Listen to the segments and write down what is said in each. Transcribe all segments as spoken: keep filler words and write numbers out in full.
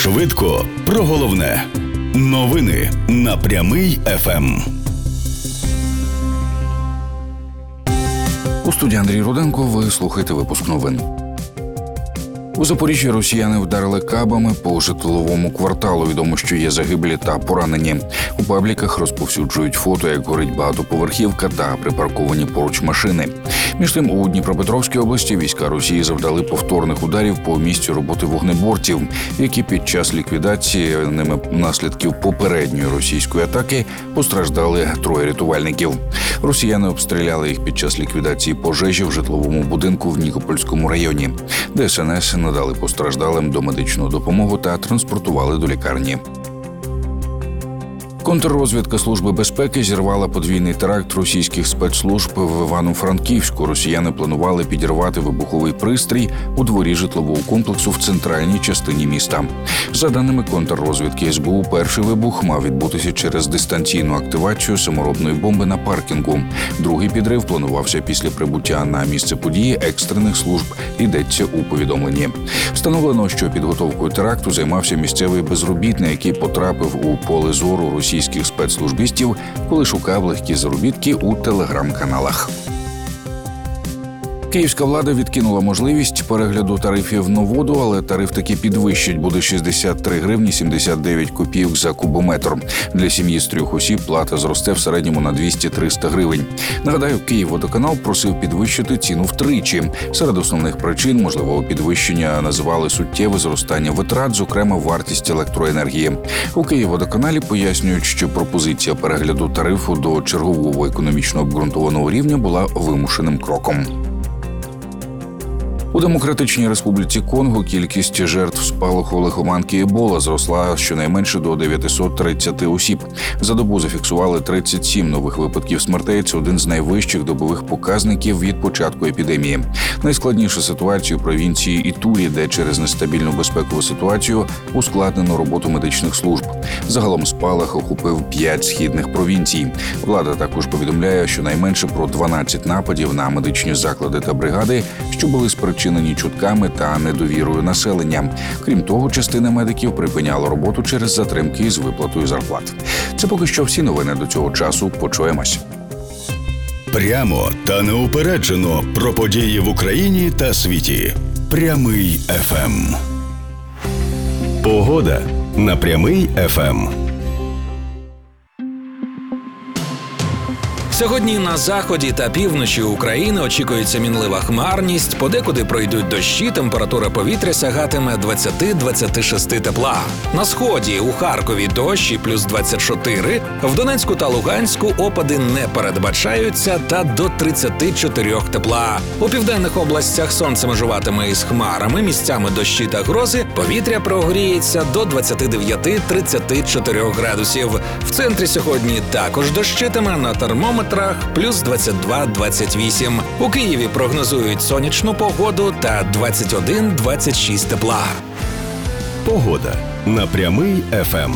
Швидко про головне. Новини на Прямий еф ем. У студії Андрій Руденко, ви слухаєте випуск новин. У Запоріжжі росіяни вдарили кабами по житловому кварталу. Відомо, що є загиблі та поранені. У пабліках розповсюджують фото, як горить багатоповерхівка та припарковані поруч машини. Між тим, у Дніпропетровській області війська Росії завдали повторних ударів по місцю роботи вогнеборців, які під час ліквідації ними наслідків попередньої російської атаки постраждали троє рятувальників. Росіяни обстріляли їх під час ліквідації пожежі в житловому будинку в Нікопольському районі. Де ес ен ес надали постраждалим домедичну допомогу та транспортували до лікарні. Контррозвідка Служби безпеки зірвала подвійний теракт російських спецслужб в Івано-Франківську. Росіяни планували підірвати вибуховий пристрій у дворі житлового комплексу в центральній частині міста. За даними контррозвідки ес бе у, перший вибух мав відбутися через дистанційну активацію саморобної бомби на паркінгу. Другий підрив планувався після прибуття на місце події екстрених служб, йдеться у повідомленні. Встановлено, що підготовкою теракту займався місцевий безробітний, який потрапив у поле зору російських російських спецслужбістів, коли шукав легкі заробітки у телеграм-каналах. Київська влада відкинула можливість перегляду тарифів на воду, але тариф таки підвищить, буде шістдесят три гривні сімдесят дев'ять копійок за кубометр. Для сім'ї з трьох осіб плата зросте в середньому на двісті-триста гривень. Нагадаю, Київводоканал просив підвищити ціну втричі. Серед основних причин можливого підвищення називали суттєве зростання витрат, зокрема вартість електроенергії. У Київводоканалі пояснюють, що пропозиція перегляду тарифу до чергового економічно обґрунтованого рівня була вимушеним кроком. У Демократичній Республіці Конго кількість жертв спалаху лихоманки Ебола зросла щонайменше до дев'ятсот тридцять осіб. За добу зафіксували тридцять сім нових випадків смертей. Це один з найвищих добових показників від початку епідемії. Найскладніша ситуація у провінції Ітурі, де через нестабільну безпекову ситуацію ускладнено роботу медичних служб. Загалом спалах охопив п'ять східних провінцій. Влада також повідомляє, що найменше про дванадцять нападів на медичні заклади та бригади, що були спричинені чинені чутками та недовірою населення. Крім того, частина медиків припиняла роботу через затримки з виплатою зарплат. Це поки що всі новини до цього часу. Почуємось. Прямо та неупереджено про події в Україні та світі. Прямий еф ем. Погода на Прямий еф ем. Сьогодні на заході та півночі України очікується мінлива хмарність, подекуди пройдуть дощі, температура повітря сягатиме двадцять-двадцять шість тепла. На сході у Харкові дощі плюс двадцять чотири, в Донецьку та Луганську опади не передбачаються та до тридцять чотири тепла. У південних областях сонце межуватиме із хмарами, місцями дощі та грози, повітря прогріється до двадцять дев'ять - тридцять чотири градусів. В центрі сьогодні також дощитиме, на термометрах плюс двадцять два - двадцять вісім. У Києві прогнозують сонячну погоду та двадцять один - двадцять шість тепла. Погода на Прямий еф ем.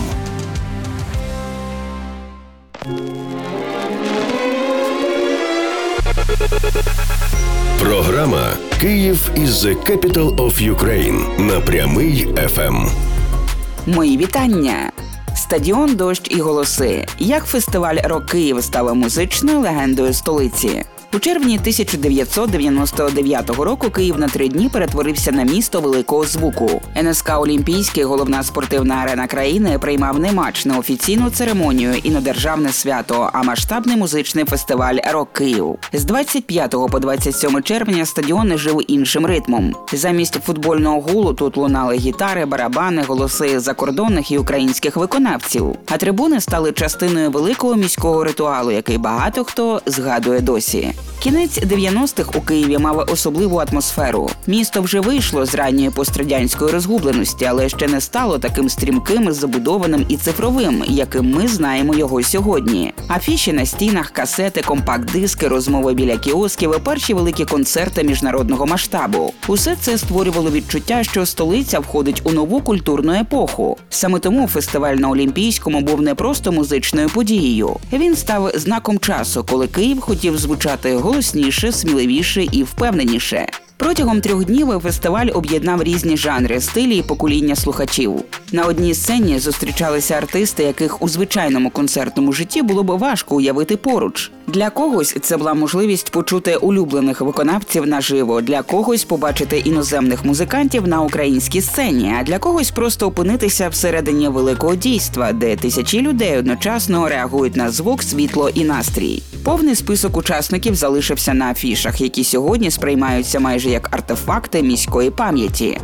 Програма «Київ is the capital of Ukraine» на Прямий еф ем. Мої вітання! Стадіон «Дощ і голоси». Як фестиваль «Рок Київ» став музичною легендою столиці. У червні тисяча дев'ятсот дев'яносто дев'ятого року Київ на три дні перетворився на місто великого звуку. ен ес ка «Олімпійський», головна спортивна арена країни, приймав не матч на офіційну церемонію і на державне свято, а масштабний музичний фестиваль «Рок Київ». З двадцять п'ятого по двадцять сьоме червня стадіон жив іншим ритмом. Замість футбольного гулу тут лунали гітари, барабани, голоси закордонних і українських виконавців. А трибуни стали частиною великого міського ритуалу, який багато хто згадує досі. Кінець дев'яностих у Києві мав особливу атмосферу. Місто вже вийшло з ранньої пострадянської розгубленості, але ще не стало таким стрімким, забудованим і цифровим, яким ми знаємо його сьогодні. Афіші на стінах, касети, компакт-диски, розмови біля кіосків і перші великі концерти міжнародного масштабу. Усе це створювало відчуття, що столиця входить у нову культурну епоху. Саме тому фестиваль на Олімпійському був не просто музичною подією. Він став знаком часу, коли Київ хотів звучати голосніше, сміливіше і впевненіше. Протягом трьох днів фестиваль об'єднав різні жанри, стилі і покоління слухачів. На одній сцені зустрічалися артисти, яких у звичайному концертному житті було б важко уявити поруч. Для когось це була можливість почути улюблених виконавців наживо, для когось побачити іноземних музикантів на українській сцені, а для когось просто опинитися всередині великого дійства, де тисячі людей одночасно реагують на звук, світло і настрій. Повний список учасників залишився на афішах, які сьогодні сприймаються майже як артефакти міської пам'яті.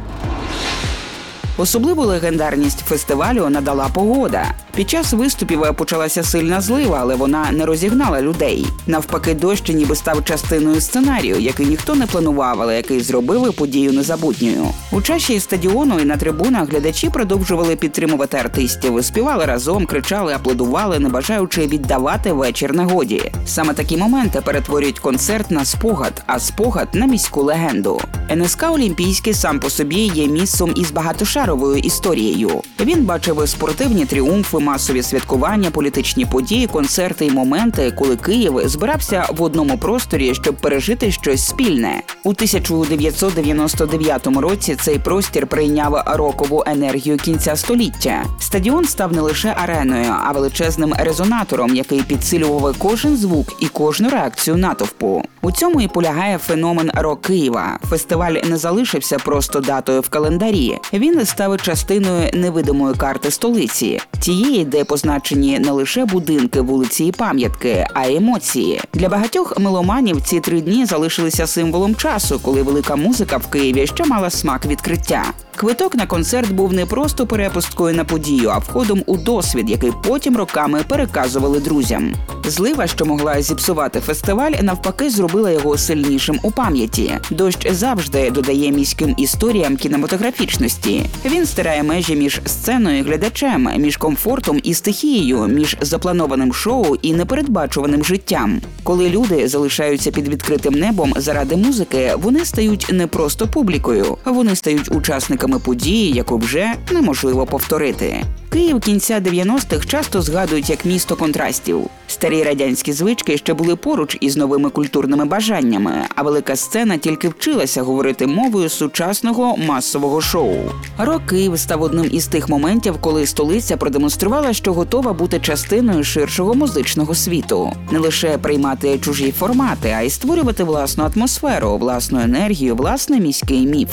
Особливу легендарність фестивалю надала погода. Під час виступів почалася сильна злива, але вона не розігнала людей. Навпаки, дощ ніби став частиною сценарію, який ніхто не планував, але який зробив подію незабутньою. У чаші стадіону і на трибунах глядачі продовжували підтримувати артистів, співали разом, кричали, аплодували, не бажаючи віддавати вечір нагоді. Саме такі моменти перетворюють концерт на спогад, а спогад – на міську легенду. ен ес ка «Олімпійський» сам по собі є місцем із багатошаровою історією. Він бачив спортивні тріумфи, масові святкування, політичні події, концерти і моменти, коли Київ збирався в одному просторі, щоб пережити щось спільне. У тисяча дев'ятсот дев'яносто дев'ятому році цей простір прийняв рокову енергію кінця століття. Стадіон став не лише ареною, а величезним резонатором, який підсилював кожен звук і кожну реакцію натовпу. У цьому і полягає феномен «Рок Києва». Фестиваль не залишився просто датою в календарі. Він став частиною невидимої карти столиці. Тієї, де позначені не лише будинки, вулиці і пам'ятки, а й емоції. Для багатьох меломанів ці три дні залишилися символом часу, коли велика музика в Києві ще мала смак відкриття. Квиток на концерт був не просто перепусткою на подію, а входом у досвід, який потім роками переказували друзям. Злива, що могла зіпсувати фестиваль, навпаки зробила його сильнішим у пам'яті. Дощ завжди додає міським історіям кінематографічності. Він стирає межі між сценою і глядачем, між комфортом і стихією, між запланованим шоу і непередбачуваним життям. Коли люди залишаються під відкритим небом заради музики, вони стають не просто публікою, вони стають учасниками події, яку вже неможливо повторити. Київ кінця дев'яностих часто згадують як місто контрастів. Старі радянські звички ще були поруч із новими культурними бажаннями, а велика сцена тільки вчилася говорити мовою сучасного масового шоу. «Рок Київ» став одним із тих моментів, коли столиця продемонструвала, що готова бути частиною ширшого музичного світу. Не лише приймати чужі формати, а й створювати власну атмосферу, власну енергію, власний міський міф.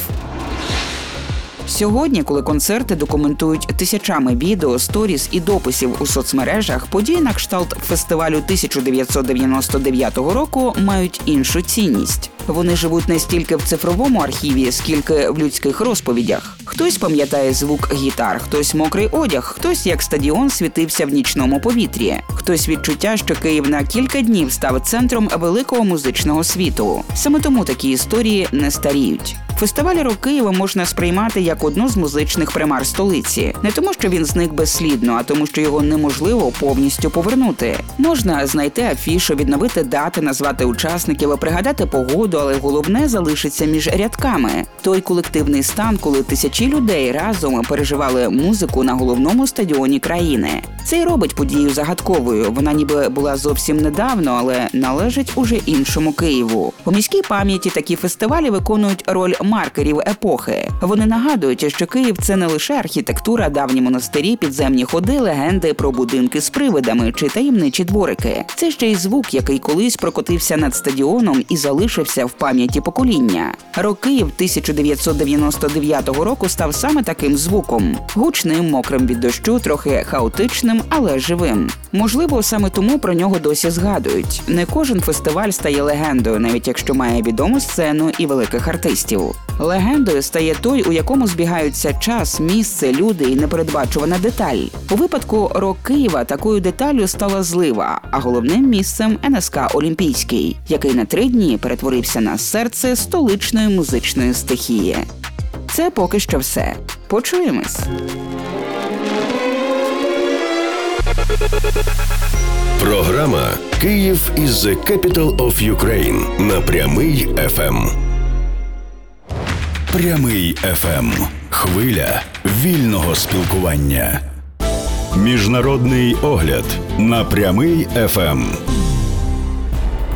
Сьогодні, коли концерти документують тисячами відео, сторіс і дописів у соцмережах, події на кшталт фестивалю тисяча дев'ятсот дев'яносто дев'ятого року мають іншу цінність. Вони живуть не стільки в цифровому архіві, скільки в людських розповідях. Хтось пам'ятає звук гітар, хтось мокрий одяг, хтось як стадіон світився в нічному повітрі, хтось відчуття, що Київ на кілька днів став центром великого музичного світу. Саме тому такі історії не старіють. Фестиваль «Рок Києва» можна сприймати як одну з музичних примар столиці. Не тому, що він зник безслідно, а тому, що його неможливо повністю повернути. Можна знайти афішу, відновити дати, назвати учасників, пригадати погоду, але головне залишиться між рядками. Той колективний стан, коли тисячі людей разом переживали музику на головному стадіоні країни. Це й робить подію загадковою. Вона ніби була зовсім недавно, але належить уже іншому Києву. У міській пам'яті такі фестивалі виконують роль маркерів епохи. Вони нагадують, що Київ – це не лише архітектура, давні монастирі, підземні ходи, легенди про будинки з привидами чи таємничі дворики. Це ще й звук, який колись прокотився над стадіоном і залишився в пам'яті покоління. «Рок Київ» тисяча дев'ятсот дев'яносто дев'ятого року став саме таким звуком. Гучним, мокрим від дощу, трохи хаотичним, але живим. Можливо, саме тому про нього досі згадують. Не кожен фестиваль стає легендою, навіть якщо має відому сцену і великих артистів. Легендою стає той, у якому збігаються час, місце, люди і непередбачувана деталь. У випадку «Рок Києва» такою деталлю стала злива, а головним місцем ен ес ка «Олімпійський», який на три дні перетворився на серце столичної музичної стихії. Це поки що все. Почуємось! Програма «Київ is the capital of Ukraine» на Прямий еф ем. Прямий еф ем. Хвиля вільного спілкування. Міжнародний огляд на Прямий еф ем.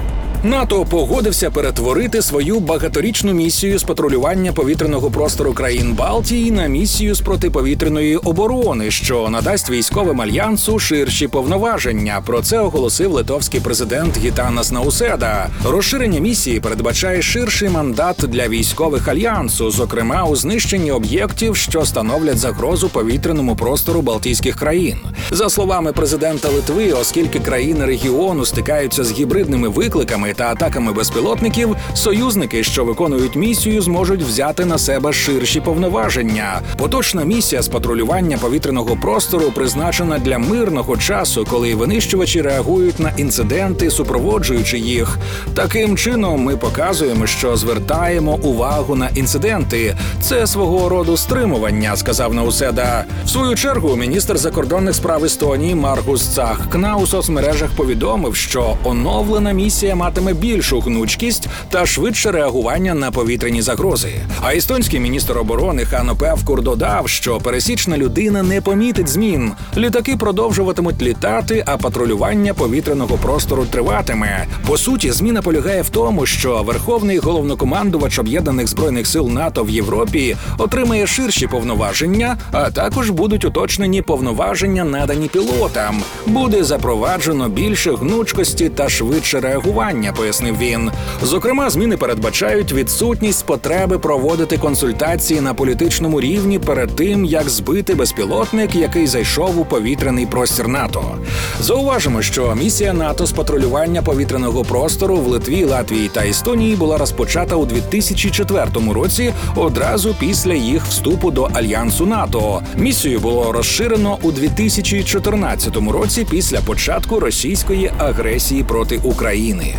НАТО погодився перетворити свою багаторічну місію з патрулювання повітряного простору країн Балтії на місію з протиповітряної оборони, що надасть військовим альянсу ширші повноваження. Про це оголосив литовський президент Гітанас Науседа. Розширення місії передбачає ширший мандат для військових альянсу, зокрема у знищенні об'єктів, що становлять загрозу повітряному простору Балтійських країн. За словами президента Литви, оскільки країни регіону стикаються з гібридними викликами та атаками безпілотників, союзники, що виконують місію, зможуть взяти на себе ширші повноваження. Поточна місія з патрулювання повітряного простору призначена для мирного часу, коли винищувачі реагують на інциденти, супроводжуючи їх. Таким чином, ми показуємо, що звертаємо увагу на інциденти. Це свого роду стримування, сказав Науседа. В свою чергу, міністр закордонних справ Естонії Маргус Цахкна у соцмережах повідомив, що оновлена місія матиме більшу гнучкість та швидше реагування на повітряні загрози. А естонський міністр оборони Хано Певкур додав, що пересічна людина не помітить змін. Літаки продовжуватимуть літати, а патрулювання повітряного простору триватиме. По суті, зміна полягає в тому, що Верховний головнокомандувач Об'єднаних збройних сил НАТО в Європі отримає ширші повноваження, а також будуть уточнені повноваження, надані пілотам. Буде запроваджено більше гнучкості та швидше реагування, пояснив він. Зокрема, зміни передбачають відсутність потреби проводити консультації на політичному рівні перед тим, як збити безпілотник, який зайшов у повітряний простір НАТО. Зауважимо, що місія НАТО з патрулювання повітряного простору в Литві, Латвії та Естонії була розпочата у дві тисячі четвертому році, одразу після їх вступу до Альянсу НАТО. Місію було розширено у дві тисячі чотирнадцятому році після початку російської агресії проти України.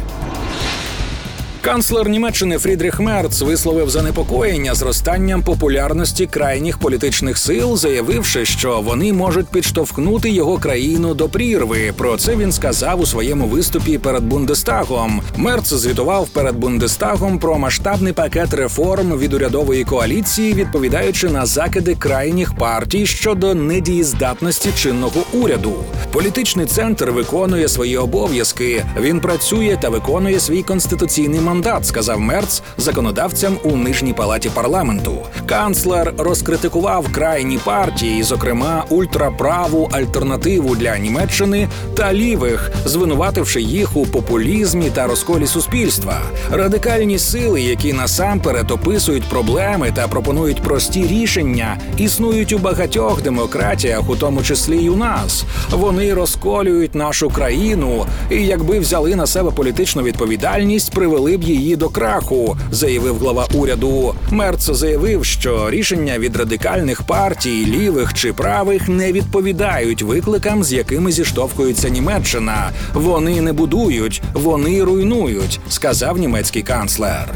Канцлер Німеччини Фрідріх Мерц висловив занепокоєння зростанням популярності крайніх політичних сил, заявивши, що вони можуть підштовхнути його країну до прірви. Про це він сказав у своєму виступі перед Бундестагом. Мерц звітував перед Бундестагом про масштабний пакет реформ від урядової коаліції, відповідаючи на закиди крайніх партій щодо недієздатності чинного уряду. Політичний центр виконує свої обов'язки. Він працює та виконує свій конституційний мандат. Мандат, сказав Мерц законодавцям у нижній палаті парламенту. Канцлер розкритикував крайні партії, зокрема ультраправу альтернативу для Німеччини та лівих, звинувативши їх у популізмі та розколі суспільства. Радикальні сили, які насамперед описують проблеми та пропонують прості рішення, існують у багатьох демократіях, у тому числі й у нас. Вони розколюють нашу країну і, якби взяли на себе політичну відповідальність, привели б її до краху, заявив глава уряду. Мерц заявив, що рішення від радикальних партій, лівих чи правих, не відповідають викликам, з якими зіштовхується Німеччина. Вони не будують, вони руйнують, сказав німецький канцлер.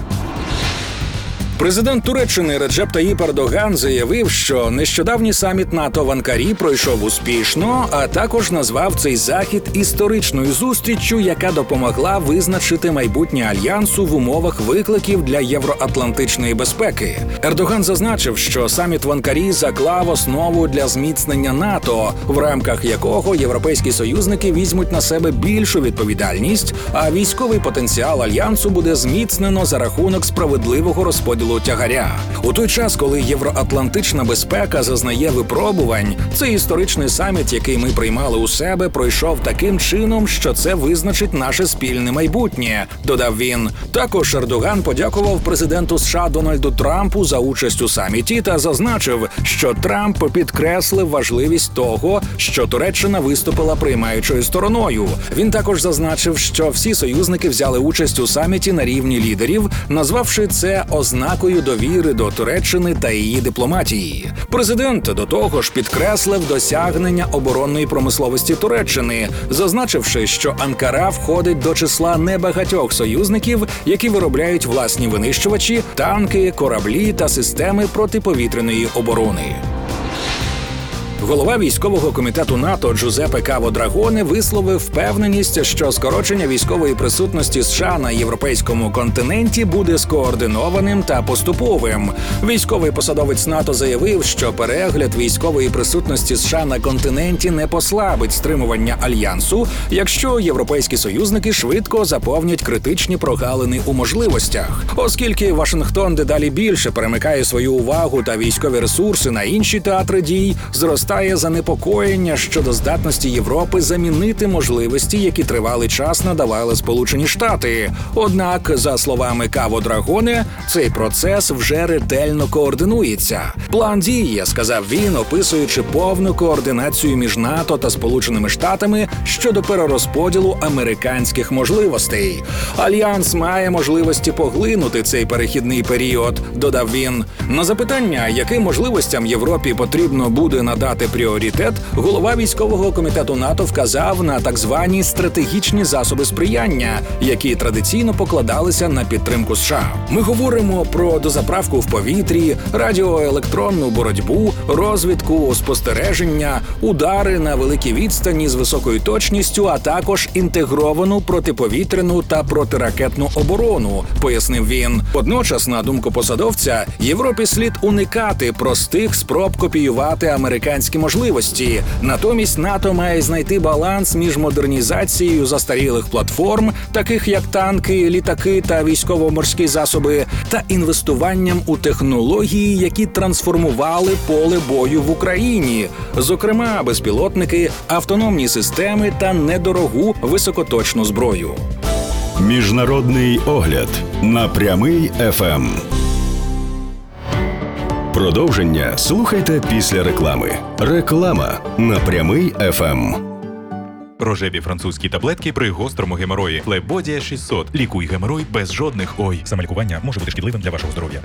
Президент Туреччини Реджеп Таїп Ердоган заявив, що нещодавній саміт НАТО в Анкарі пройшов успішно, а також назвав цей захід історичною зустріччю, яка допомогла визначити майбутнє альянсу в умовах викликів для євроатлантичної безпеки. Ердоган зазначив, що саміт в Анкарі заклав основу для зміцнення НАТО, в рамках якого європейські союзники візьмуть на себе більшу відповідальність, а військовий потенціал альянсу буде зміцнено за рахунок справедливого розподілу тягаря. У той час, коли євроатлантична безпека зазнає випробувань, цей історичний саміт, який ми приймали у себе, пройшов таким чином, що це визначить наше спільне майбутнє, додав він. Також Ердоган подякував президенту США Дональду Трампу за участь у саміті та зазначив, що Трамп підкреслив важливість того, що Туреччина виступила приймаючою стороною. Він також зазначив, що всі союзники взяли участь у саміті на рівні лідерів, назвавши це ознакою довіри до Туреччини та її дипломатії. Президент до того ж підкреслив досягнення оборонної промисловості Туреччини, зазначивши, що Анкара входить до числа небагатьох союзників, які виробляють власні винищувачі, танки, кораблі та системи протиповітряної оборони. Голова військового комітету НАТО Джузеппе Каво Драгоне висловив впевненість, що скорочення військової присутності США на європейському континенті буде скоординованим та поступовим. Військовий посадовець НАТО заявив, що перегляд військової присутності США на континенті не послабить стримування альянсу, якщо європейські союзники швидко заповнять критичні прогалини у можливостях. Оскільки Вашингтон дедалі більше перемикає свою увагу та військові ресурси на інші театри дій, зростає занепокоєння щодо здатності Європи замінити можливості, які тривалий час надавали Сполучені Штати. Однак, за словами Каво Драгоне, цей процес вже ретельно координується. План діє, сказав він, описуючи повну координацію між НАТО та Сполученими Штатами щодо перерозподілу американських можливостей. Альянс має можливості поглинути цей перехідний період, додав він. На запитання, яким можливостям Європі потрібно буде надати пріоритет, голова військового комітету НАТО вказав на так звані стратегічні засоби сприяння, які традиційно покладалися на підтримку США. Ми говоримо про дозаправку в повітрі, радіоелектронну боротьбу, розвідку, спостереження, удари на великій відстані з високою точністю, а також інтегровану протиповітряну та протиракетну оборону, пояснив він. Водночас, на думку посадовця, Європі слід уникати простих спроб копіювати американські можливості. Натомість НАТО має знайти баланс між модернізацією застарілих платформ, таких як танки, літаки та військово-морські засоби, та інвестуванням у технології, які трансформували поле бою в Україні, зокрема безпілотники, автономні системи та недорогу високоточну зброю. Міжнародний огляд на Прямий еф ем. Продовження слухайте після реклами. Реклама на Прямий еф ем. Рожеві французькі таблетки при гострому геморої. Флебодія шістсот. Лікуй геморой без жодних ой. Самолікування може бути шкідливим для вашого здоров'я.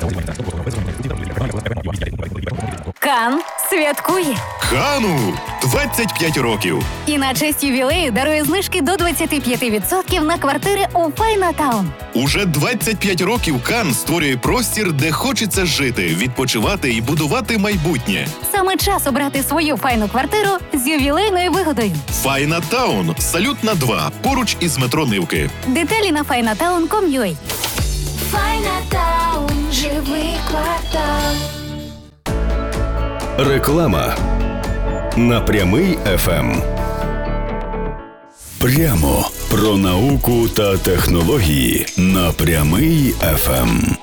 Кан святкує. Хану! двадцять п'ять років. І на честь ювілею дарує знижки до двадцять п'ять відсотків на квартири у Файнатаун. Уже двадцять п'ять років Кан створює простір, де хочеться жити, відпочивати і будувати майбутнє. Саме час обрати свою файну квартиру з ювілейною вигодою. Файнатаун. Салютна два. Поруч із метро Нивки. Деталі на файнатаун крапка ком крапка ю а. Файнатаун. Живий квартал. Реклама на Прямий еф ем. Прямо про науку та технології на Прямий еф ем.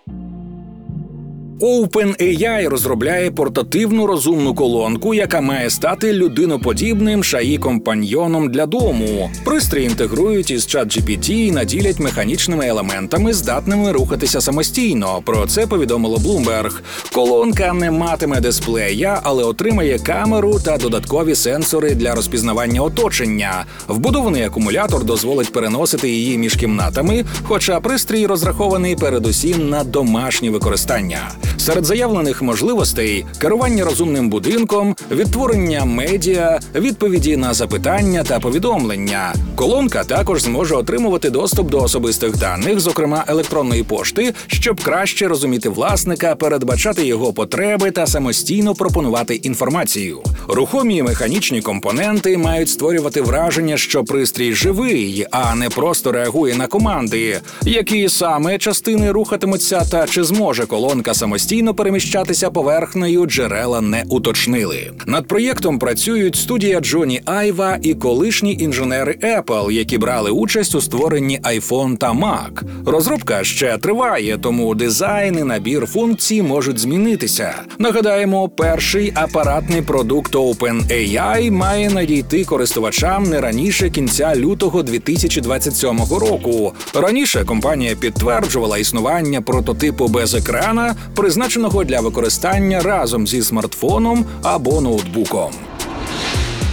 OpenAI розробляє портативну розумну колонку, яка має стати людиноподібним шаї-компаньйоном для дому. Пристрій інтегрують із ChatGPT і наділять механічними елементами, здатними рухатися самостійно. Про це повідомило Bloomberg. Колонка не матиме дисплея, але отримає камеру та додаткові сенсори для розпізнавання оточення. Вбудований акумулятор дозволить переносити її між кімнатами, хоча пристрій розрахований передусім на домашнє використання. Серед заявлених можливостей – керування розумним будинком, відтворення медіа, відповіді на запитання та повідомлення. Колонка також зможе отримувати доступ до особистих даних, зокрема електронної пошти, щоб краще розуміти власника, передбачати його потреби та самостійно пропонувати інформацію. Рухомі механічні компоненти мають створювати враження, що пристрій живий, а не просто реагує на команди. Які саме частини рухатимуться та чи зможе колонка самостійно переміщатися поверхнею, джерела не уточнили. Над проєктом працюють студія Джоні Айва і колишні інженери Apple, які брали участь у створенні iPhone та Mac. Розробка ще триває, тому дизайн і набір функцій можуть змінитися. Нагадаємо, перший апаратний продукт OpenAI має надійти користувачам не раніше кінця лютого дві тисячі двадцять сьомого року. Раніше компанія підтверджувала існування прототипу без екрана, призначеного для використання разом зі смартфоном або ноутбуком.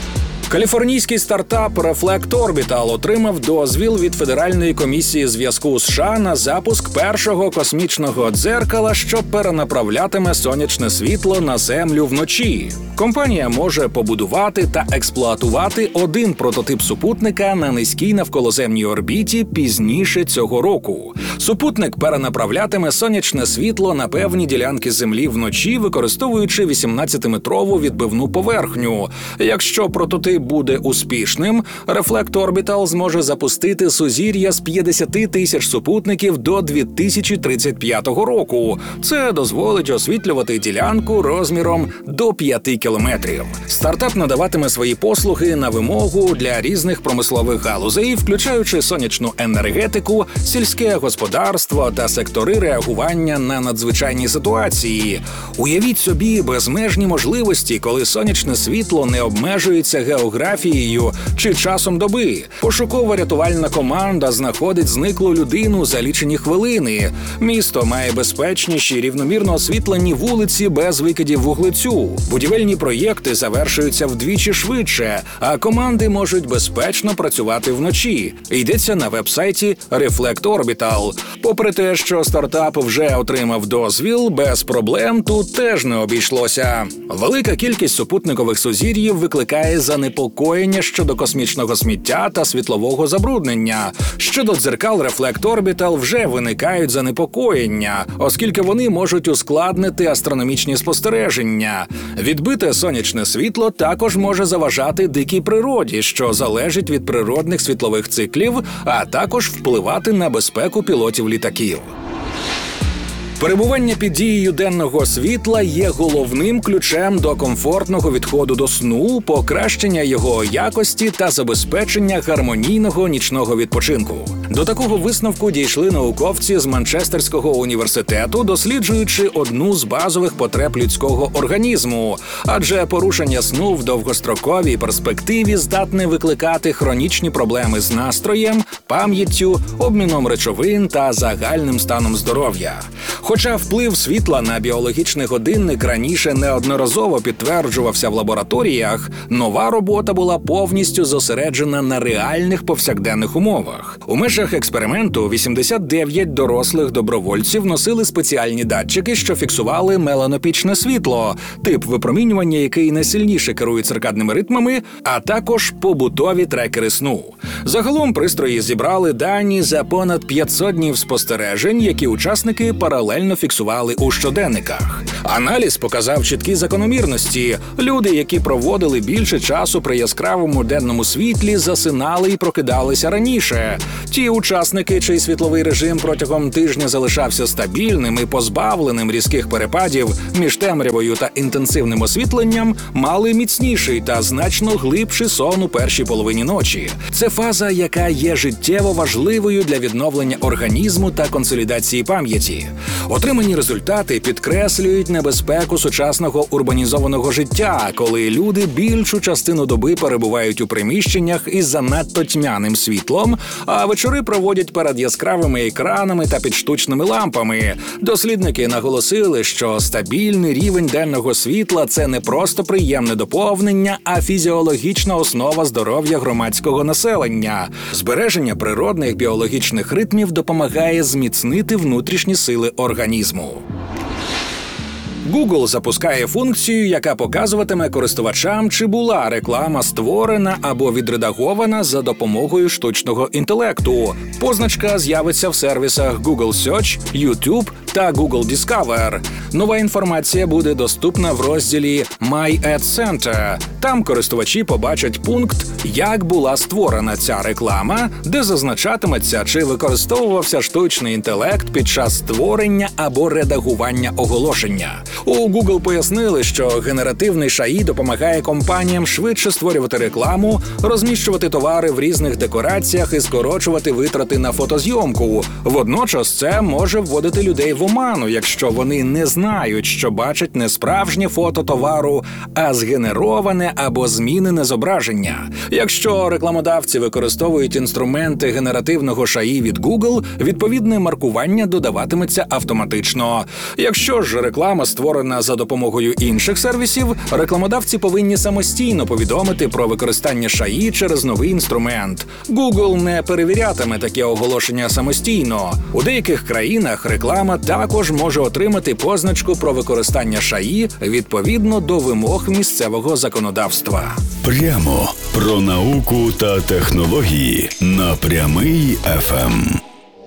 Каліфорнійський стартап Reflect Orbital отримав дозвіл від Федеральної комісії зв'язку США на запуск першого космічного дзеркала, що перенаправлятиме сонячне світло на Землю вночі. Компанія може побудувати та експлуатувати один прототип супутника на низькій навколоземній орбіті пізніше цього року. Супутник перенаправлятиме сонячне світло на певні ділянки Землі вночі, використовуючи вісімнадцятиметрову відбивну поверхню. Якщо прототип буде успішним, Reflect Orbital зможе запустити сузір'я з п'ятдесят тисяч супутників до дві тисячі тридцять п'ятого року. Це дозволить освітлювати ділянку розміром до п'яти кілометрів. Стартап надаватиме свої послуги на вимогу для різних промислових галузей, включаючи сонячну енергетику, сільське господарство та сектори реагування на надзвичайні ситуації. Уявіть собі безмежні можливості, коли сонячне світло не обмежується географією чи часом доби. Пошуково-рятувальна команда знаходить зниклу людину за лічені хвилини. Місто має безпечніші, рівномірно освітлені вулиці без викидів вуглецю. Будівельні проєкти завершуються вдвічі швидше, а команди можуть безпечно працювати вночі. Йдеться на веб-сайті Reflect Orbital. Попри те, що стартап вже отримав дозвіл, без проблем тут теж не обійшлося. Велика кількість супутникових сузір'їв викликає занепокоєння щодо космічного сміття та світлового забруднення. Щодо дзеркал Reflect Orbital вже виникають занепокоєння, оскільки вони можуть ускладнити астрономічні спостереження. Відбите сонячне світло також може заважати дикій природі, що залежить від природних світлових циклів, а також впливати на безпеку пілотів літаків. Перебування під дією денного світла є головним ключем до комфортного відходу до сну, покращення його якості та забезпечення гармонійного нічного відпочинку. До такого висновку дійшли науковці з Манчестерського університету, досліджуючи одну з базових потреб людського організму, адже порушення сну в довгостроковій перспективі здатне викликати хронічні проблеми з настроєм, пам'яттю, обміном речовин та загальним станом здоров'я. Хоча вплив світла на біологічний годинник раніше неодноразово підтверджувався в лабораторіях, нова робота була повністю зосереджена на реальних повсякденних умовах. У межах експерименту вісімдесят дев'ять дорослих добровольців носили спеціальні датчики, що фіксували меланопічне світло, тип випромінювання, який найсильніше керує циркадними ритмами, а також побутові трекери сну. Загалом пристрої зібрали дані за понад п'ятсот днів спостережень, які учасники паралельно фіксували у щоденниках. Аналіз показав чіткі закономірності. Люди, які проводили більше часу при яскравому денному світлі, засинали і прокидалися раніше. Ті учасники, чий світловий режим протягом тижня залишався стабільним і позбавленим різких перепадів між темрявою та інтенсивним освітленням, мали міцніший та значно глибший сон у першій половині ночі. Це фаза, яка є життєво важливою для відновлення організму та консолідації пам'яті. Отримані результати підкреслюють небезпеку сучасного урбанізованого життя, коли люди більшу частину доби перебувають у приміщеннях із занадто тьмяним світлом, а вечори проводять перед яскравими екранами та під штучними лампами. Дослідники наголосили, що стабільний рівень денного світла – це не просто приємне доповнення, а фізіологічна основа здоров'я громадського населення. Збереження природних біологічних ритмів допомагає зміцнити внутрішні сили організму. Google запускає функцію, яка показуватиме користувачам, чи була реклама створена або відредагована за допомогою штучного інтелекту. Позначка з'явиться в сервісах Google Search, YouTube та Google Discover. Нова інформація буде доступна в розділі My Ad Center. Там користувачі побачать пункт «Як була створена ця реклама», де зазначатиметься, чи використовувався штучний інтелект під час створення або редагування оголошення. У Google пояснили, що генеративний ШАІ допомагає компаніям швидше створювати рекламу, розміщувати товари в різних декораціях і скорочувати витрати на фотозйомку. Водночас це може вводити людей в туману, якщо вони не знають, що бачать не справжнє фото товару, а згенероване або змінене зображення. Якщо рекламодавці використовують інструменти генеративного шаї від Google, відповідне маркування додаватиметься автоматично. Якщо ж реклама створена за допомогою інших сервісів, рекламодавці повинні самостійно повідомити про використання шаї через новий інструмент. Google не перевірятиме таке оголошення самостійно. У деяких країнах реклама також може отримати позначку про використання шаї відповідно до вимог місцевого законодавства. Прямо про науку та технології на Прямий еф ем.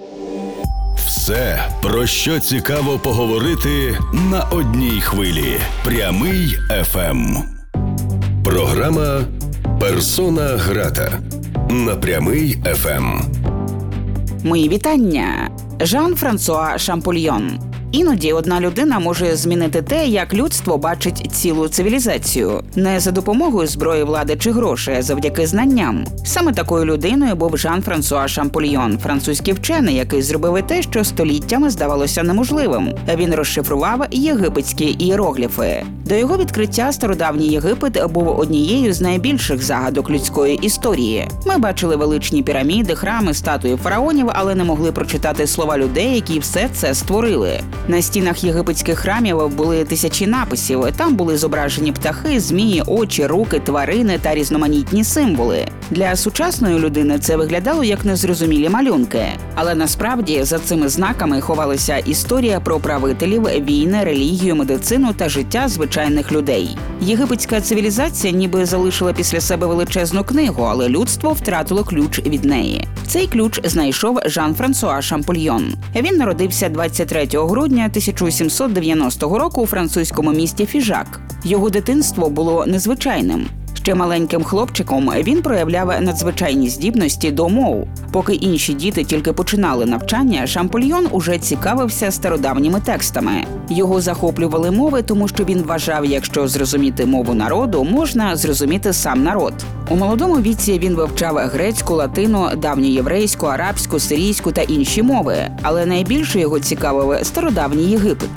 Все, про що цікаво поговорити на одній хвилі. Прямий еф ем. Програма «Персона грата» на Прямий еф ем. Мої вітання. Жан-Франсуа Шампольйон. Іноді одна людина може змінити те, як людство бачить цілу цивілізацію. Не за допомогою зброї, влади чи грошей, а завдяки знанням. Саме такою людиною був Жан-Франсуа Шампольйон, французький вчений, який зробив і те, що століттями здавалося неможливим. Він розшифрував єгипетські ієрогліфи. До його відкриття стародавній Єгипет був однією з найбільших загадок людської історії. Ми бачили величні піраміди, храми, статуї фараонів, але не могли прочитати слова людей, які все це створили. На стінах єгипетських храмів були тисячі написів. Там були зображені птахи, змії, очі, руки, тварини та різноманітні символи. Для сучасної людини це виглядало як незрозумілі малюнки. Але насправді за цими знаками ховалася історія про правителів, війни, релігію, медицину та життя звичайних людей. Єгипетська цивілізація ніби залишила після себе величезну книгу, але людство втратило ключ від неї. Цей ключ знайшов Жан-Франсуа Шампольйон. Він народився двадцять третього грудня тисяча сімсот дев'яностого року у французькому місті Фіжак. Його дитинство було незвичайним. Ще маленьким хлопчиком він проявляв надзвичайні здібності до мов. Поки інші діти тільки починали навчання, Шампольйон уже цікавився стародавніми текстами. Його захоплювали мови, тому що він вважав, якщо зрозуміти мову народу, можна зрозуміти сам народ. У молодому віці він вивчав грецьку, латину, давньоєврейську, арабську, сирійську та інші мови, але найбільше його цікавив стародавній Єгипет.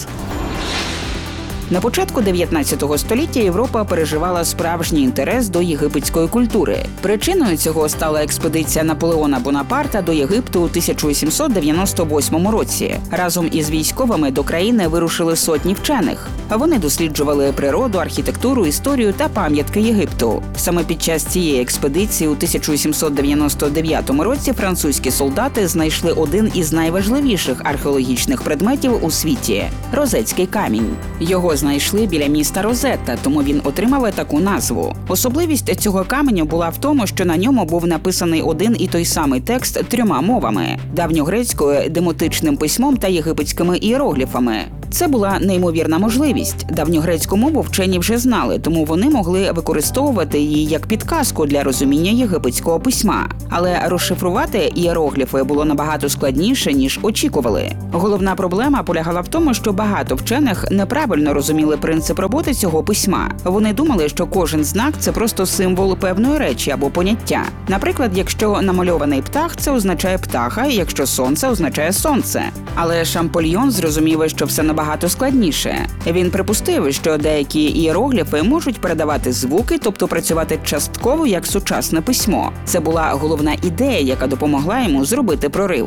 На початку дев'ятнадцятого століття Європа переживала справжній інтерес до єгипетської культури. Причиною цього стала експедиція Наполеона Бонапарта до Єгипту у тисяча сімсот дев'яносто восьмому році. Разом із військовими до країни вирушили сотні вчених. Вони досліджували природу, архітектуру, історію та пам'ятки Єгипту. Саме під час цієї експедиції у тисяча сімсот дев'яносто дев'ятому році французькі солдати знайшли один із найважливіших археологічних предметів у світі – Розетський камінь. Його знайшли біля міста Розетта, тому він отримав таку назву. Особливість цього каменю була в тому, що на ньому був написаний один і той самий текст трьома мовами – давньогрецькою, демотичним письмом та єгипетськими ієрогліфами. Це була неймовірна можливість. Давньогрецьку мову вчені вже знали, тому вони могли використовувати її як підказку для розуміння єгипетського письма. Але розшифрувати ієрогліфи було набагато складніше, ніж очікували. Головна проблема полягала в тому, що багато вчених неправильно розуміли принцип роботи цього письма. Вони думали, що кожен знак – це просто символ певної речі або поняття. Наприклад, якщо намальований птах – це означає птаха, і якщо сонце – означає сонце. Але Шампольйон зрозумів, що все набагато складніше. Він припустив, що деякі ієрогліфи можуть передавати звуки, тобто працювати частково як сучасне письмо. Це була головна ідея, яка допомогла йому зробити прорив.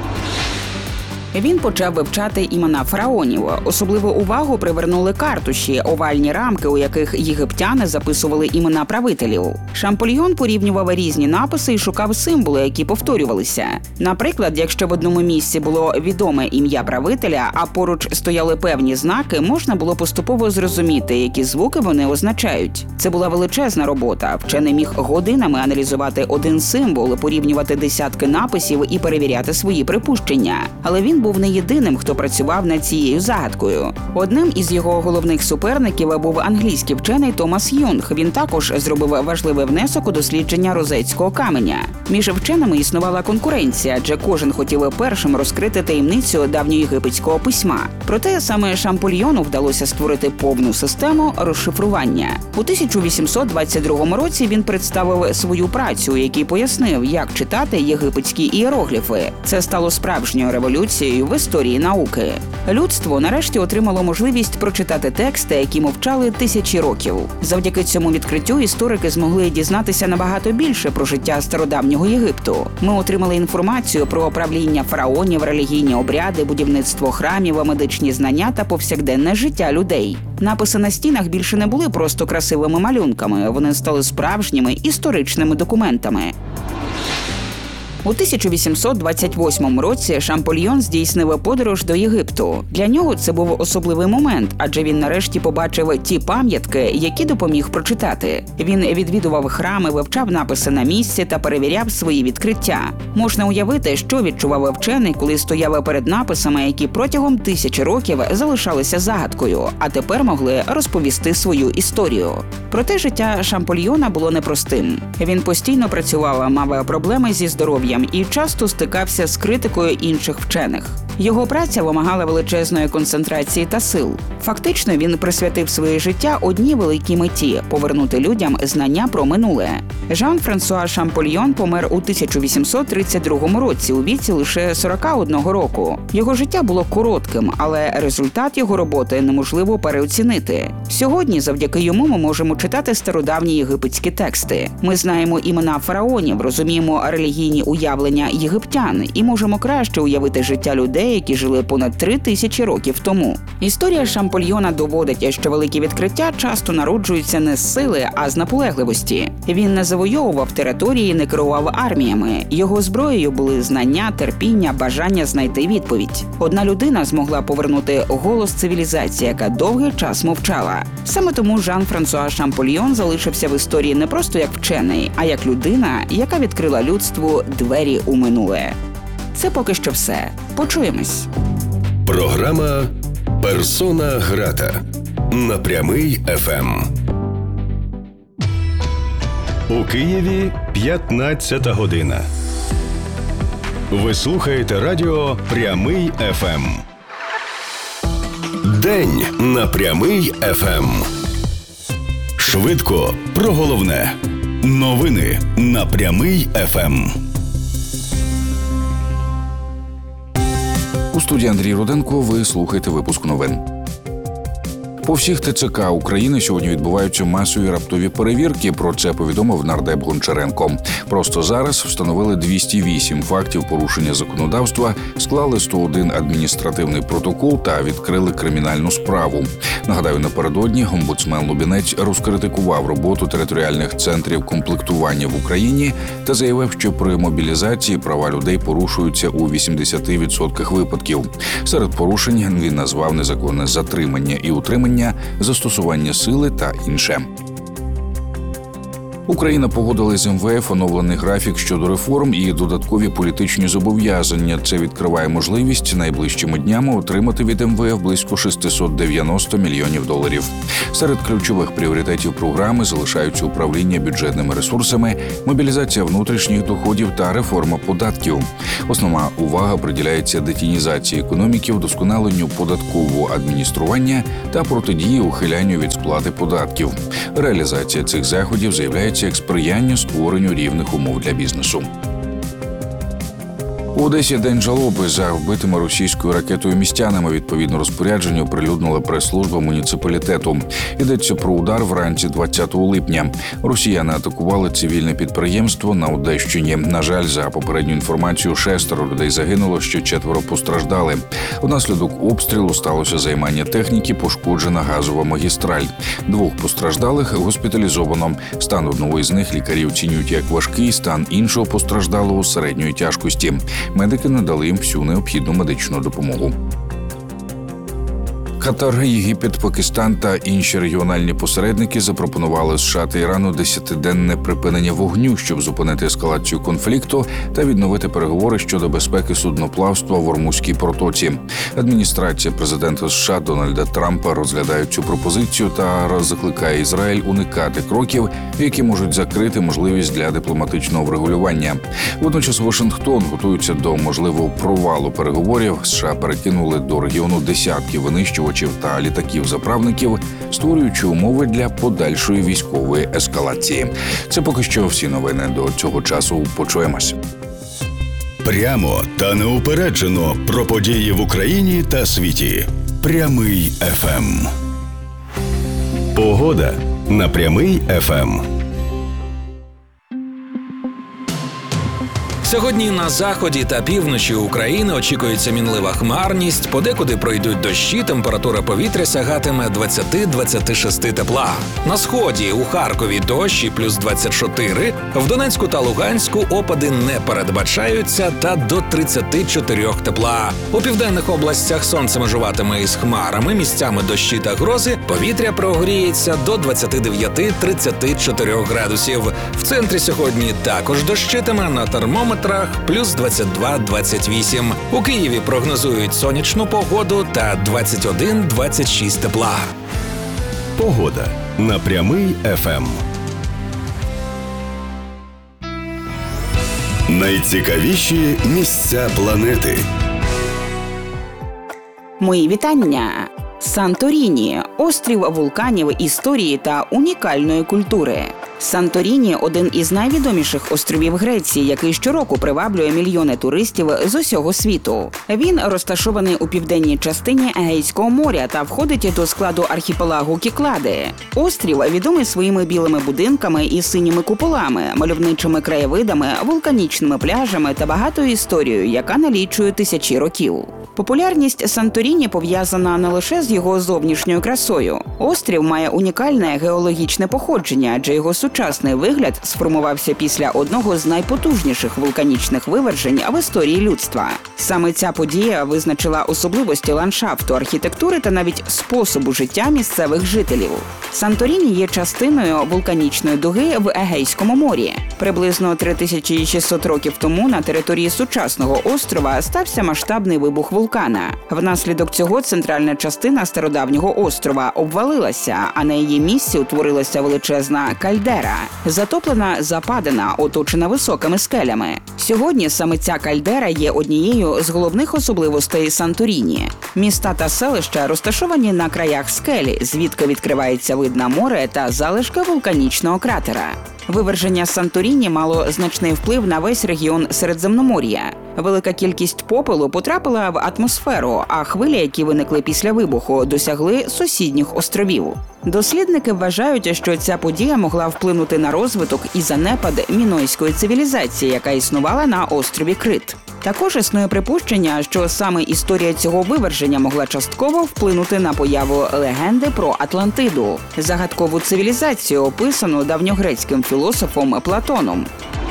Він почав вивчати імена фараонів. Особливу увагу привернули картуші, овальні рамки, у яких єгиптяни записували імена правителів. Шампольйон порівнював різні написи і шукав символи, які повторювалися. Наприклад, якщо в одному місці було відоме ім'я правителя, а поруч стояли певні знаки, можна було поступово зрозуміти, які звуки вони означають. Це була величезна робота. Вчений міг годинами аналізувати один символ, порівнювати десятки написів і перевіряти свої припущення. Але він був не єдиним, хто працював над цією загадкою. Одним із його головних суперників був англійський вчений Томас Юнг. Він також зробив важливий внесок у дослідження розетського каменя. Між вченими існувала конкуренція, адже кожен хотів першим розкрити таємницю давньоєгипетського письма. Проте саме Шампольйону вдалося створити повну систему розшифрування. У тисяча вісімсот двадцять другому році він представив свою працю, у якій пояснив, як читати єгипетські ієрогліфи. Це стало справжньою революцією революцією в історії науки. Людство нарешті отримало можливість прочитати тексти, які мовчали тисячі років. Завдяки цьому відкриттю історики змогли дізнатися набагато більше про життя стародавнього Єгипту. Ми отримали інформацію про правління фараонів, релігійні обряди, будівництво храмів, медичні знання та повсякденне життя людей. Написи на стінах більше не були просто красивими малюнками, вони стали справжніми історичними документами. У тисяча вісімсот двадцять восьмому році Шампольйон здійснив подорож до Єгипту. Для нього це був особливий момент, адже він нарешті побачив ті пам'ятки, які допоміг прочитати. Він відвідував храми, вивчав написи на місці та перевіряв свої відкриття. Можна уявити, що відчував вчений, коли стояв перед написами, які протягом тисячі років залишалися загадкою, а тепер могли розповісти свою історію. Проте життя Шампольйона було непростим. Він постійно працював, мав проблеми зі здоров'ям і часто стикався з критикою інших вчених. Його праця вимагала величезної концентрації та сил. Фактично, він присвятив своє життя одній великій меті – повернути людям знання про минуле. Жан-Франсуа Шампольйон помер у тисяча вісімсот тридцять другому році у віці лише сорока одного року. Його життя було коротким, але результат його роботи неможливо переоцінити. Сьогодні завдяки йому ми можемо читати стародавні єгипетські тексти. Ми знаємо імена фараонів, розуміємо релігійні уявлення єгиптян і можемо краще уявити життя людей, які жили понад три тисячі років тому. Історія Шампольйона доводить, що великі відкриття часто народжуються не з сили, а з наполегливості. Він не завойовував території, не керував арміями. Його зброєю були знання, терпіння, бажання знайти відповідь. Одна людина змогла повернути голос цивілізації, яка довгий час мовчала. Саме тому Жан-Франсуа Шампольйон залишився в історії не просто як вчений, а як людина, яка відкрила людству двері у минуле. Це поки що все. Почуємось. Програма «Персона грата» на Прямий еф ем. У Києві п'ятнадцята година. Ви слухаєте радіо «Прямий еф ем». День на Прямий еф ем. Швидко про головне. Новини на Прямий еф ем. У студії Андрій Руденко ви слухаєте випуск новин. По всіх Те Це Ка України сьогодні відбуваються масові раптові перевірки. Про це повідомив нардеп Гончаренко. Просто зараз встановили двісті вісім фактів порушення законодавства, склали сто один адміністративний протокол та відкрили кримінальну справу. Нагадаю, напередодні омбудсмен Лубінець розкритикував роботу територіальних центрів комплектування в Україні та заявив, що при мобілізації права людей порушуються у вісімдесят відсотках випадків. Серед порушень він назвав незаконне затримання і утримання, застосування сили та інше. Україна погодила з ем ве еф оновлений графік щодо реформ і додаткові політичні зобов'язання. Це відкриває можливість найближчими днями отримати від ем ве еф близько шістсот дев'яносто мільйонів доларів. Серед ключових пріоритетів програми залишаються управління бюджетними ресурсами, мобілізація внутрішніх доходів та реформа податків. Основна увага приділяється детінізації економіки, вдосконаленню податкового адміністрування та протидії ухилянню від сплати податків. Реалізація цих заходів заявляється як сприяння створенню рівних умов для бізнесу. У Одесі день жалоби за вбитими російською ракетою містянами. Відповідно розпорядження оприлюднила прес-служба муніципалітету. Йдеться про удар вранці двадцятого липня. Росіяни атакували цивільне підприємство на Одещині. На жаль, за попередню інформацію, шестеро людей загинуло, ще четверо постраждали. Внаслідок обстрілу сталося займання техніки, пошкоджена газова магістраль. Двох постраждалих госпіталізовано. Стан одного із них лікарі оцінюють як важкий, стан іншого постраждалого середньої тяжкості. Медики надали їм всю необхідну медичну допомогу. Катар, Єгипет, Пакистан та інші регіональні посередники запропонували США та Ірану десятиденне припинення вогню, щоб зупинити ескалацію конфлікту та відновити переговори щодо безпеки судноплавства в Ормузькій протоці. Адміністрація президента США Дональда Трампа розглядає цю пропозицію та закликає Ізраїль уникати кроків, які можуть закрити можливість для дипломатичного врегулювання. Водночас Вашингтон готується до можливого провалу переговорів. США перекинули до регіону десятки винищувачів та літаків-заправників, створюючи умови для подальшої військової ескалації. Це поки що всі новини. До цього часу почуємось. Прямо та неупереджено про події в Україні та світі. Прямий еф ем. Погода на Прямий еф ем. Сьогодні на заході та півночі України очікується мінлива хмарність, подекуди пройдуть дощі, температура повітря сягатиме двадцять-двадцять шість тепла. На сході у Харкові дощі плюс двадцять чотири, в Донецьку та Луганську опади не передбачаються та до тридцять чотири тепла. У південних областях сонце межуватиме із хмарами, місцями дощі та грози, повітря прогріється до двадцять дев'ять - тридцять чотири градусів. В центрі сьогодні також дощитиме, на термометрах плюс двадцять два - двадцять вісім. У Києві прогнозують сонячну погоду та двадцять один - двадцять шість тепла. Погода на Прямий еф ем. Найцікавіші місця планети. Мої вітання! Санторіні – острів вулканів, історії та унікальної культури. Санторіні – один із найвідоміших островів Греції, який щороку приваблює мільйони туристів з усього світу. Він розташований у південній частині Егейського моря та входить до складу архіпелагу Кіклади. Острів відомий своїми білими будинками і синіми куполами, мальовничими краєвидами, вулканічними пляжами та багатою історією, яка налічує тисячі років. Популярність Санторіні пов'язана не лише з його зовнішньою красою. Острів має унікальне геологічне походження, адже його сучасний вигляд сформувався після одного з найпотужніших вулканічних вивержень в історії людства. Саме ця подія визначила особливості ландшафту, архітектури та навіть способу життя місцевих жителів. Санторіні є частиною вулканічної дуги в Егейському морі. Приблизно три тисячі шістсот років тому на території сучасного острова стався масштабний вибух вулкана. Внаслідок цього центральна частина стародавнього острова обвалилася, а на її місці утворилася величезна кальдера, затоплена западина, оточена високими скелями. Сьогодні саме ця кальдера є однією з головних особливостей Санторіні. Міста та селища розташовані на краях скелі, звідки відкривається вид на море та залишки вулканічного кратера. Виверження Санторіні мало значний вплив на весь регіон Середземномор'я. Велика кількість попелу потрапила в атмосферу, а хвилі, які виникли після вибуху, досягли сусідніх островів. Дослідники вважають, що ця подія могла вплинути на розвиток і занепад мінойської цивілізації, яка існувала на острові Крит. Також існує припущення, що саме історія цього виверження могла частково вплинути на появу легенди про Атлантиду – загадкову цивілізацію, описану давньогрецьким філософом Платоном.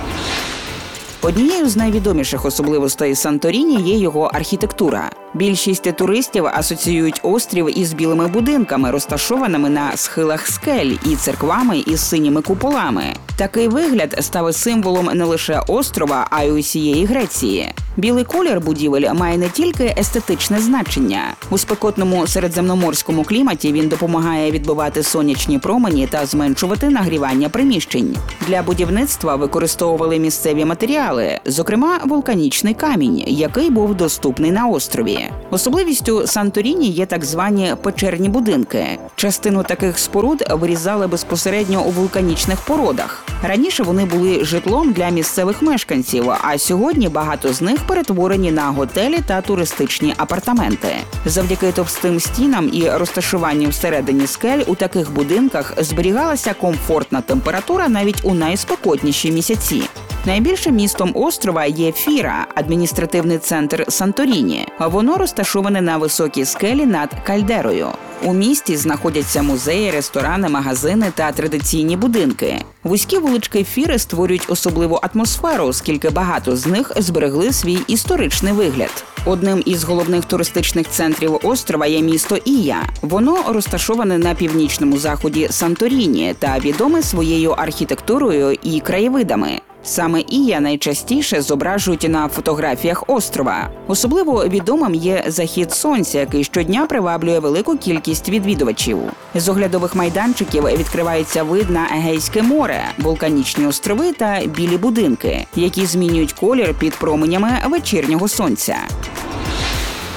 Однією з найвідоміших особливостей Санторіні є його архітектура. Більшість туристів асоціюють острів із білими будинками, розташованими на схилах скель, і церквами із синіми куполами. Такий вигляд став символом не лише острова, а й усієї Греції. Білий колір будівель має не тільки естетичне значення. У спекотному середземноморському кліматі він допомагає відбивати сонячні промені та зменшувати нагрівання приміщень. Для будівництва використовували місцеві матеріали, зокрема вулканічний камінь, який був доступний на острові. Особливістю Санторіні є так звані печерні будинки. Частину таких споруд вирізали безпосередньо у вулканічних породах. Раніше вони були житлом для місцевих мешканців, а сьогодні багато з них перетворені на готелі та туристичні апартаменти. Завдяки товстим стінам і розташуванню всередині скель у таких будинках зберігалася комфортна температура навіть у найспекотніші місяці. Найбільшим містом острова є Фіра, адміністративний центр Санторіні. Воно розташоване на високій скелі над кальдерою. У місті знаходяться музеї, ресторани, магазини та традиційні будинки. Вузькі вулички Фіри створюють особливу атмосферу, оскільки багато з них зберегли свій історичний вигляд. Одним із головних туристичних центрів острова є місто Ія. Воно розташоване на північному заході Санторіні та відоме своєю архітектурою і краєвидами. Саме Ія найчастіше зображують на фотографіях острова. Особливо відомим є захід сонця, який щодня приваблює велику кількість відвідувачів. З оглядових майданчиків відкривається вид на Егейське море, вулканічні острови та білі будинки, які змінюють колір під променями вечірнього сонця.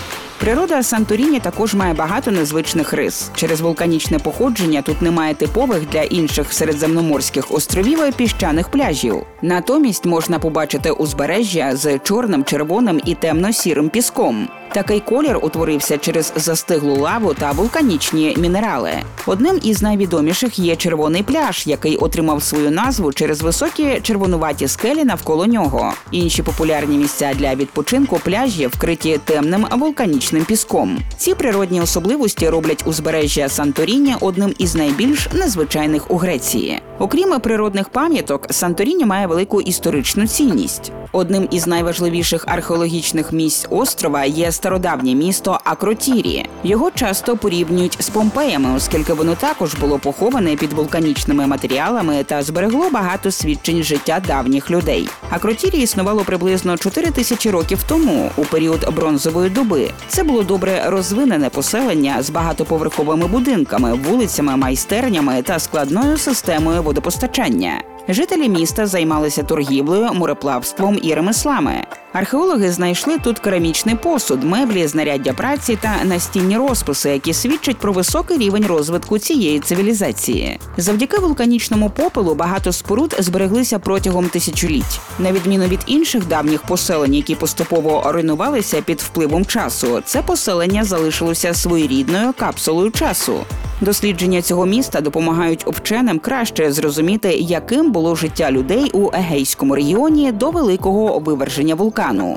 Природа Санторіні також має багато незвичних рис. Через вулканічне походження тут немає типових для інших середземноморських островів піщаних пляжів. Натомість можна побачити узбережжя з чорним, червоним і темно-сірим піском. Такий колір утворився через застиглу лаву та вулканічні мінерали. Одним із найвідоміших є червоний пляж, який отримав свою назву через високі червонуваті скелі навколо нього. Інші популярні місця для відпочинку – пляжі, вкриті темним вулканічним піском. Ці природні особливості роблять узбережжя Санторіні одним із найбільш незвичайних у Греції. Окрім природних пам'яток, Санторіні має велику історичну цінність. Одним із найважливіших археологічних місць острова є стародавнє місто Акротірі. Його часто порівнюють з Помпеями, оскільки воно також було поховане під вулканічними матеріалами та зберегло багато свідчень життя давніх людей. Акротірі існувало приблизно чотири тисячі років тому, у період бронзової доби. Це було добре розвинене поселення з багатоповерховими будинками, вулицями, майстернями та складною системою водопостачання. Жителі міста займалися торгівлею, мореплавством і ремеслами. Археологи знайшли тут керамічний посуд, меблі, знаряддя праці та настінні розписи, які свідчать про високий рівень розвитку цієї цивілізації. Завдяки вулканічному попелу багато споруд збереглися протягом тисячоліть. На відміну від інших давніх поселень, які поступово руйнувалися під впливом часу, це поселення залишилося своєрідною капсулою часу. Дослідження цього міста допомагають вченим краще зрозуміти, яким було життя людей у Егейському регіоні до великого виверження вулкану.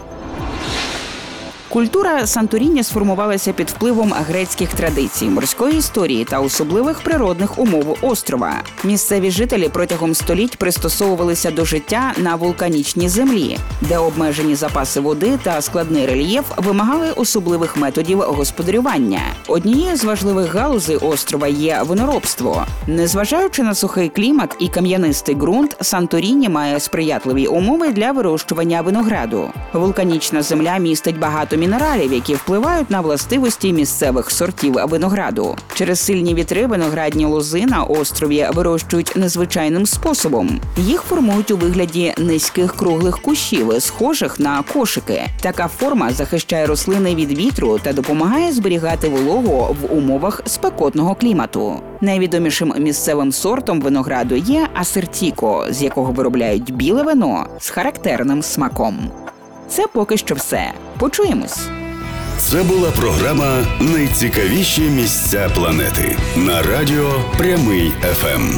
Культура Санторіні сформувалася під впливом грецьких традицій, морської історії та особливих природних умов острова. Місцеві жителі протягом століть пристосовувалися до життя на вулканічній землі, де обмежені запаси води та складний рельєф вимагали особливих методів господарювання. Однією з важливих галузей острова є виноробство. Незважаючи на сухий клімат і кам'янистий ґрунт, Санторіні має сприятливі умови для вирощування винограду. Вулканічна земля містить багато мінералів, які впливають на властивості місцевих сортів винограду. Через сильні вітри виноградні лози на острові вирощують незвичайним способом. Їх формують у вигляді низьких круглих кущів, схожих на кошики. Така форма захищає рослини від вітру та допомагає зберігати вологу в умовах спекотного клімату. Найвідомішим місцевим сортом винограду є асертіко, з якого виробляють біле вино з характерним смаком. Це поки що все. Почуємось. Це була програма «Найцікавіші місця планети» на радіо Прямий еф ем.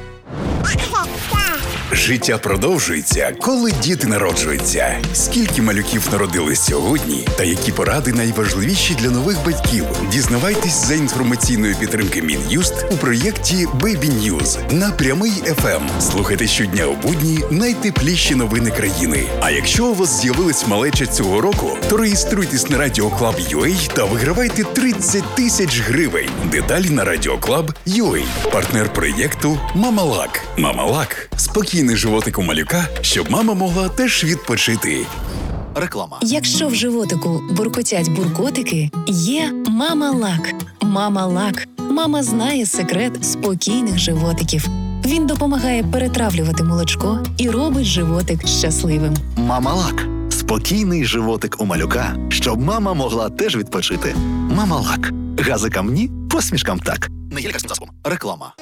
Життя продовжується, коли діти народжуються. Скільки малюків народились сьогодні та які поради найважливіші для нових батьків? Дізнавайтесь за інформаційної підтримки Мін'юст у проєкті Baby News на Прямий еф ем. Слухайте щодня у будні найтепліші новини країни. А якщо у вас з'явилась малеча цього року, то реєструйтесь на радіоклаб крапка ю а та вигравайте тридцять тисяч гривень. Деталі на радіоклаб крапка ю а. Партнер проєкту Мамалак. Мамалак – спокійний животик у малюка, щоб мама могла теж відпочити. Реклама. Якщо в животику буркотять буркотики, є Мамалак. Мамалак. Мама знає секрет спокійних животиків. Він допомагає перетравлювати молочко і робить животик щасливим. Мамалак. Спокійний животик у малюка, щоб мама могла теж відпочити. Мамалак. Газикам ні, посмішкам так. Не є лікарським засобом. Реклама.